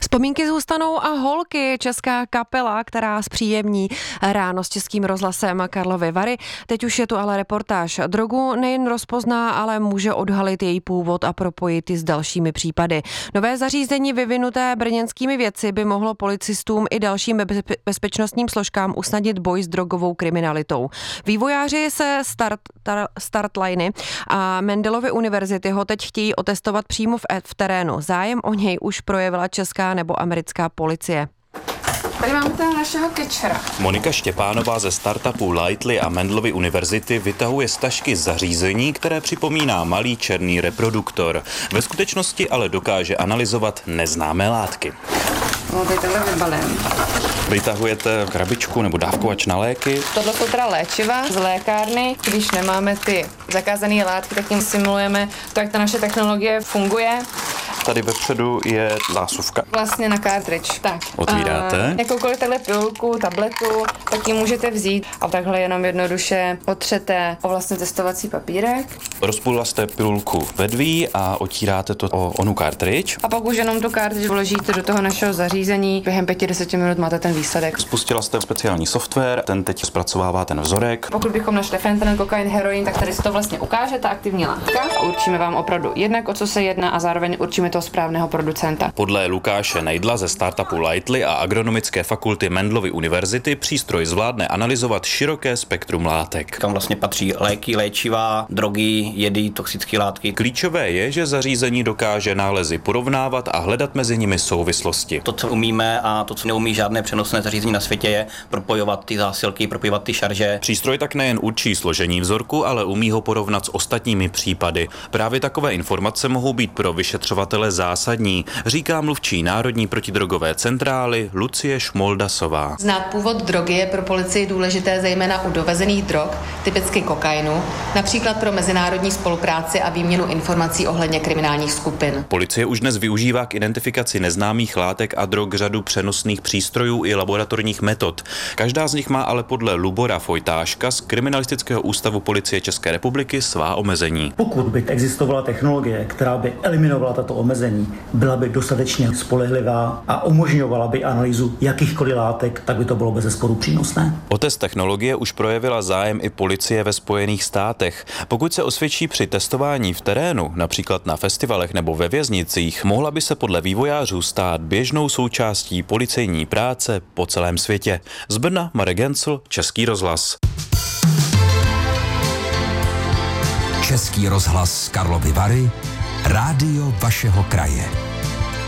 Vzpomínky zůstanou a holky, česká kapela, která zpříjemní ráno s Českým rozhlasem Karlovy Vary. Teď už je tu ale reportáž. Drogu nejen rozpozná, ale může odhalit její původ a propojit ji s dalšími případy. Nové zařízení vyvinuté brněnskými vědci by mohlo policistům i dalším bezpečnostním složkám usnadnit boj s drogovou kriminalitou. Vývojáři se Startliny a Mendelovy univerzity ho teď chtějí otestovat přímo v terénu. Zájem o něj už projevila česká nebo americká policie. Tady máme toho našeho kečera. Monika Štěpánová ze startupu Lightly a Mendelovy univerzity vytahuje z tašky zařízení, které připomíná malý černý reproduktor. Ve skutečnosti ale dokáže analyzovat neznámé látky. No, tady tohle vybalím. Vytahujete krabičku nebo dávkovač na léky? Tohle jsou teda léčiva z lékárny. Když nemáme ty zakázané látky, tak tím simulujeme to, jak ta naše technologie funguje. Tady vepředu je zásuvka. Vlastně na cartridge. Tak. Otvíráte. Jakoukoliv takhle pilulku, tabletu, tak ji můžete vzít a takhle jenom jednoduše otřete o vlastně testovací papírek. Rozpůlila jste pilulku vedví a otíráte to o onu cartridge. A pak už jenom tu cartridge vložíte do toho našeho zařízení. Během 5-10 minut máte ten výsledek. Spustila jste speciální software, ten teď zpracovává ten vzorek. Pokud bychom našli fentanyl, kokain, heroin, tak tady se to vlastně ukáže, ta aktivní látka. Určíme vám opravdu jednak o co se jedná a zároveň určíme toho správného producenta. Podle Lukáše Nejdla ze startupu Lightly a agronomické fakulty Mendelovy univerzity přístroj zvládne analyzovat široké spektrum látek. Tam vlastně patří léky, léčiva, drogy, jedy, toxické látky. Klíčové je, že zařízení dokáže nálezy porovnávat a hledat mezi nimi souvislosti. To, co umíme a to, co neumí žádné přenosné zařízení na světě, je propojovat ty zásilky, propojovat ty šarže. Přístroj tak nejen určí složení vzorku, ale umí ho porovnat s ostatními případy. Právě takové informace mohou být pro vyšetřovatele zásadní, říká mluvčí Národní protidrogové centrály Lucie Šmoldasová. Znát původ drogy je pro policii důležité zejména u dovezených drog, typicky kokainu, například pro mezinárodní spolupráci a výměnu informací ohledně kriminálních skupin. Policie už dnes využívá k identifikaci neznámých látek a drog řadu přenosných přístrojů i laboratorních metod. Každá z nich má ale podle Lubora Fojtáška z Kriminalistického ústavu Policie České republiky svá omezení. Pokud by existovala technologie, která by eliminovala tato omezení, byla by dostatečně spolehlivá a umožňovala by analýzu jakýchkoliv látek, tak by to bylo bezesporu přínosné. O test technologie už projevila zájem i policie ve Spojených státech. Pokud se osvědčí při testování v terénu, například na festivalech nebo ve věznicích, mohla by se podle vývojářů stát běžnou součástí policejní práce po celém světě. Z Brna Marek Gencl, Český rozhlas. Český rozhlas Karlovy Vary, rádio vašeho kraje.